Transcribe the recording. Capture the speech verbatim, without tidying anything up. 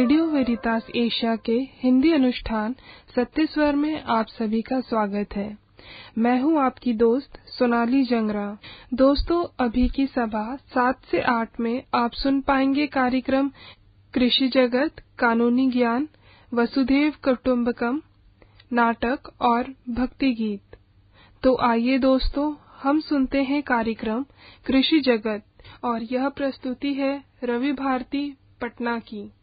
Radio वेरितास Asia के हिंदी अनुष्ठान सत्य स्वर में आप सभी का स्वागत है। मैं हूं आपकी दोस्त सोनाली जंगरा। दोस्तों, अभी की सभा सात से आठ में आप सुन पाएंगे कार्यक्रम कृषि जगत, कानूनी ज्ञान, वसुधैव कुटुंबकम, नाटक और भक्ति गीत। तो आइए दोस्तों, हम सुनते हैं कार्यक्रम कृषि जगत और यह प्रस्तुति है रवि भारती पटना की।